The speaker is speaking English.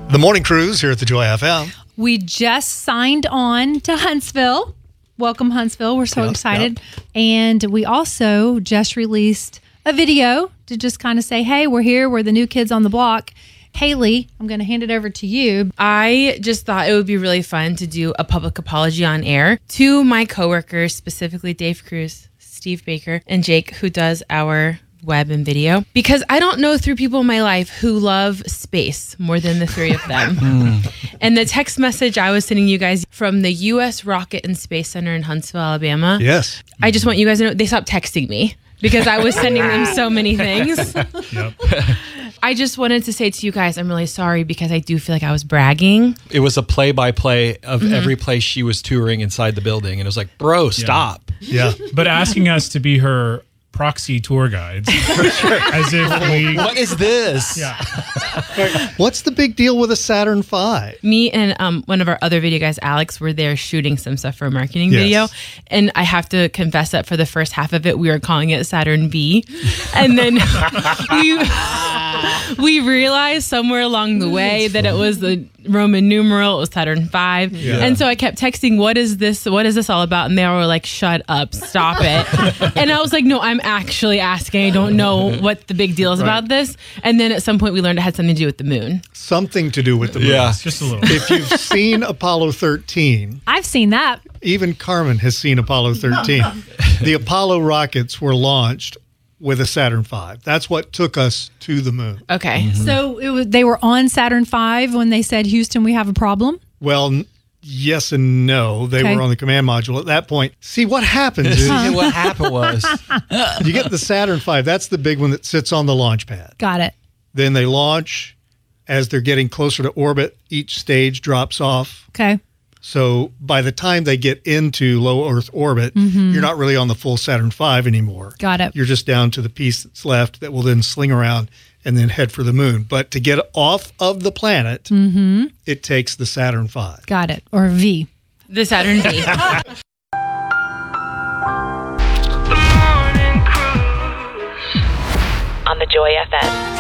The morning cruise here at the Joy FM. We just signed on to Huntsville. Welcome, Huntsville. We're so excited. Yep. And we also just released a video to just kind of say, hey, we're here. We're the new kids on the block. Haley, I'm going to hand it over to you. I just thought it would be really fun to do a public apology on air to my coworkers, specifically Dave Cruz, Steve Baker, and Jake, who does our web and video, because I don't know three people in my life who love space more than the three of them. And the text message I was sending you guys from the U.S. Rocket and Space Center in Huntsville, Alabama. Yes. I just want you guys to know they stopped texting me because I was sending them so many things. Yep. I just wanted to say to you guys, I'm really sorry because I do feel like I was bragging. It was a play-by-play of every place she was touring inside the building. And it was like, bro, stop. Yeah. But asking us to be her proxy tour guides, as if we... What is this? Yeah. What's the big deal with a Saturn V? Me and one of our other video guys, Alex, were there shooting some stuff for a marketing Yes. video. And I have to confess that for the first half of it, we were calling it Saturn V. And then we realized somewhere along the way that it was the Roman numeral, it was Saturn V. Yeah. And so I kept texting, what is this all about? And they were like, shut up, stop it. And I was like, no, I'm actually asking. I don't know what the big deal is about this. And then at some point we learned it had something to do with the moon. Something to do with the moon. Yeah. Just a little. If you've seen Apollo 13, I've seen that. even Carmen has seen Apollo 13. The Apollo rockets were launched with a Saturn V. That's what took us to the moon. Okay. So they were on Saturn V when they said, Houston, we have a problem. Well, yes and no. They Okay. were on the command module at that point. See, what happens is What happened was, you get the Saturn V. That's the big one that sits on the launch pad. Got it. Then they launch. As they're getting closer to orbit, each stage drops off. Okay. So by the time they get into low Earth orbit, you're not really on the full Saturn V anymore. Got it. You're just down to the piece that's left that will then sling around and then head for the moon. But to get off of the planet, it takes the Saturn V. Got it. Or V. The Saturn V. On the Joy FM.